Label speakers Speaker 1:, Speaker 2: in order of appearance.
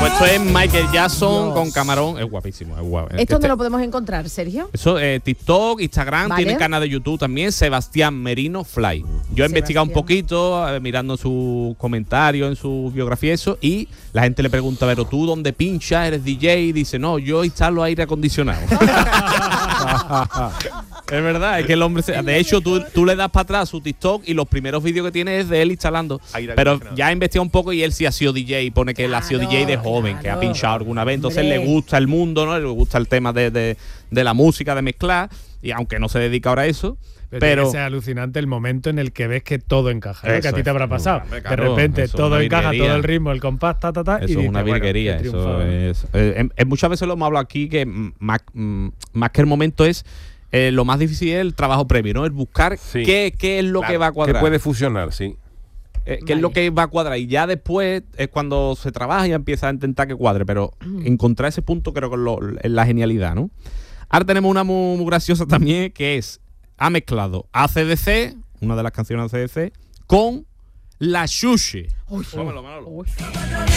Speaker 1: Pues esto es Michael Jackson con Camarón. Es guapísimo, es guapo.
Speaker 2: ¿Esto dónde lo podemos encontrar, Sergio?
Speaker 1: Eso, TikTok, Instagram,
Speaker 2: Vale.
Speaker 1: tiene canal de YouTube también, Sebastián Merino Fly. Yo he investigado un poquito, mirando sus comentarios, en su biografía, eso, y la gente le pregunta, pero tú dónde pinchas, eres DJ, y dice, no, yo instalo aire acondicionado. Es verdad, es que el hombre, de hecho, tú le das para atrás su TikTok y los primeros vídeos que tiene es de él instalando. Pero ya he investigado un poco y él sí ha sido DJ, pone que él ha sido DJ de joven, que ha pinchado alguna vez, entonces le gusta el mundo, ¿no? Le gusta el tema de la música, de mezclar, y aunque no se dedica ahora a eso, pero
Speaker 3: es alucinante el momento en el que ves que todo encaja, ¿no? Que a ti te habrá pasado.
Speaker 1: Claro,
Speaker 3: de repente
Speaker 1: eso
Speaker 3: todo
Speaker 1: es una
Speaker 3: encaja,
Speaker 1: virguería.
Speaker 3: todo el ritmo, el compás, y
Speaker 1: eso
Speaker 3: dices,
Speaker 1: es una virguería.
Speaker 3: bueno,
Speaker 1: Eso es, muchas veces lo hemos hablado aquí, que más que el momento es lo más difícil es el trabajo previo, ¿no? El buscar qué es lo que va a cuadrar.
Speaker 4: Que puede fusionar, sí.
Speaker 1: ¿Qué es lo que va a cuadrar? Y ya después es cuando se trabaja y empieza a intentar que cuadre. Pero encontrar ese punto creo que es la genialidad, ¿no? Ahora tenemos una muy graciosa también, que es, ha mezclado AC/DC, una de las canciones de AC/DC, con La Xuxe.
Speaker 2: Uy,
Speaker 1: Vámonos, Manolo.
Speaker 2: uy.